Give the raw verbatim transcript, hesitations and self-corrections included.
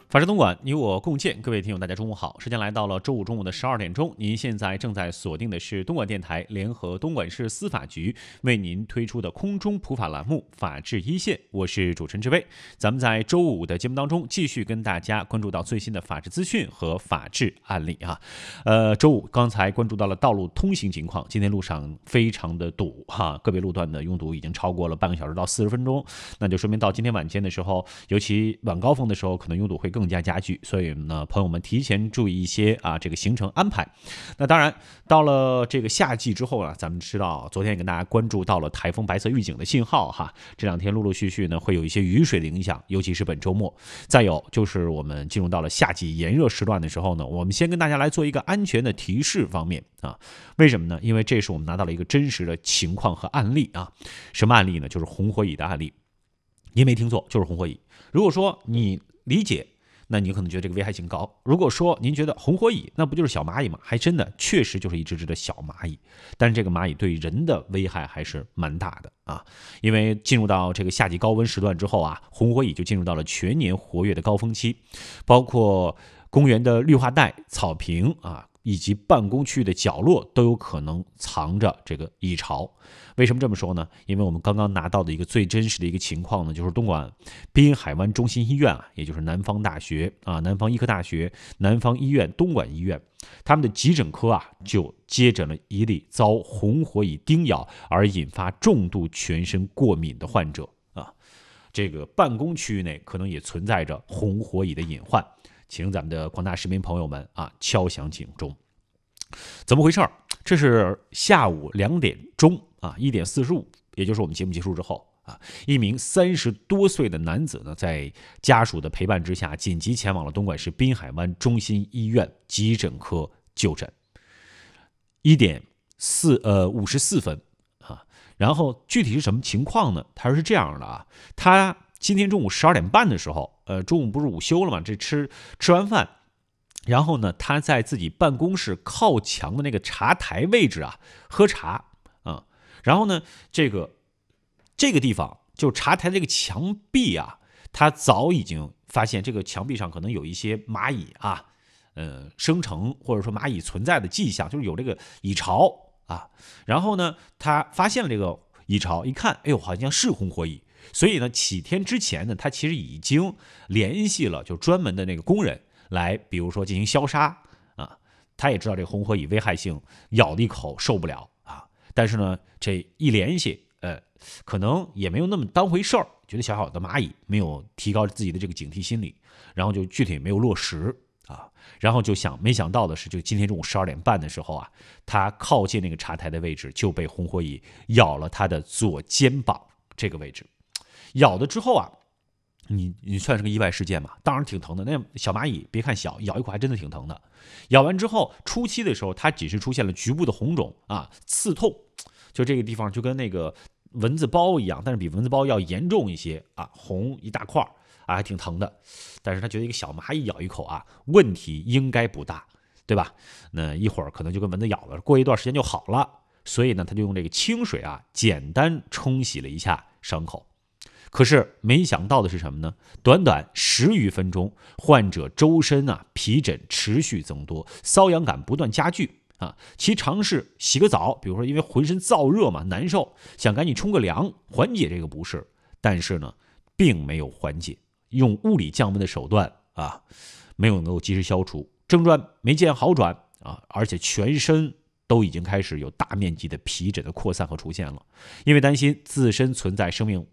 法治东莞，你我共建。各位听友，大家中午好，时间来到了周五中午的十二点钟。您现在正在锁定的是东莞电台联合东莞市司法局为您推出的空中普法栏目《法治一线》，我是主持人志威。咱们在周五的节目当中，继续跟大家关注到最新的法治资讯和法治案例啊。呃，周五刚才关注到了道路通行情况，今天路上非常的堵哈，个别路段的拥堵已经超过了半个小时到四十分钟，那就说明到今天晚间的时候，尤其晚高峰的时候，可能拥堵会更加加剧，所以呢，朋友们提前注意一些啊这个行程安排。那当然，到了这个夏季之后呢，咱们知道昨天也跟大家关注到了台风白色预警的信号哈，这两天陆陆续续呢会有一些雨水的影响，尤其是本周末。再有就是我们进入到了夏季炎热时段的时候呢，我们先跟大家来做一个安全的提示方面啊，为什么呢？因为这是我们拿到了一个真实的情况和案例啊。什么案例呢？就是红火蚁的案例。您没听错，就是红火蚁。如果说你理解，那你可能觉得这个危害性高。如果说您觉得红火蚁那不就是小蚂蚁吗？还真的确实就是一只只的小蚂蚁，但是这个蚂蚁对人的危害还是蛮大的啊。因为进入到这个夏季高温时段之后啊，红火蚁就进入到了全年活跃的高峰期，包括公园的绿化带、草坪啊，以及办公区的角落都有可能藏着这个蚁巢。为什么这么说呢？因为我们刚刚拿到的一个最真实的一个情况呢，就是东莞滨海湾中心医院啊，也就是南方大学啊、南方医科大学、南方医院、东莞医院，他们的急诊科啊就接诊了一例遭红火蚁叮咬而引发重度全身过敏的患者啊。这个办公区域内可能也存在着红火蚁的隐患，请咱们的广大市民朋友们啊敲响警钟。怎么回事？这是下午两点钟啊，一点四十五，也就是我们节目结束之后啊，一名三十多岁的男子呢，在家属的陪伴之下，紧急前往了东莞市滨海湾中心医院急诊科就诊。一点四呃五十四分啊，然后具体是什么情况呢？他是这样的啊，他今天中午十二点半的时候，呃，中午不是午休了嘛，这吃吃完饭。然后呢，他在自己办公室靠墙的那个茶台位置啊，喝茶啊。然后呢，这个这个地方就茶台这个墙壁啊，他早已经发现这个墙壁上可能有一些蚂蚁啊，呃，生成或者说蚂蚁存在的迹象，就是有这个蚁巢啊。然后呢，他发现了这个蚁巢，一看，哎呦，好像是红火蚁。所以呢，起天之前呢，他其实已经联系了就专门的那个工人。来，比如说进行消杀啊，他也知道这个红火蚁危害性，咬了一口受不了啊。但是呢，这一联系，呃，可能也没有那么当回事儿，觉得小小的蚂蚁没有提高自己的这个警惕心理，然后就具体没有落实啊。然后就想，没想到的是，就今天中午十二点半的时候啊，他靠近那个茶台的位置就被红火蚁咬了他的左肩膀这个位置，咬了之后啊。你你算是个意外事件嘛？当然挺疼的。那小蚂蚁别看小，咬一口还真的挺疼的。咬完之后，初期的时候，它只是出现了局部的红肿啊，刺痛，就这个地方就跟那个蚊子包一样，但是比蚊子包要严重一些啊，红一大块啊，还挺疼的。但是他觉得一个小蚂蚁咬一口啊，问题应该不大，对吧？那一会儿可能就跟蚊子咬了，过一段时间就好了。所以呢，他就用这个清水啊，简单冲洗了一下伤口。可是没想到的是什么呢？短短十余分钟，患者周身啊皮疹持续增多，瘙痒感不断加剧啊。其尝试洗个澡，比如说因为浑身燥热嘛，难受，想赶紧冲个凉缓解这个不适，但是呢，并没有缓解，用物理降温的手段啊，没有能够及时消除症状，没见好转啊，而且全身都已经开始有大面积的皮疹的扩散和出现了。因为担心自身存在生命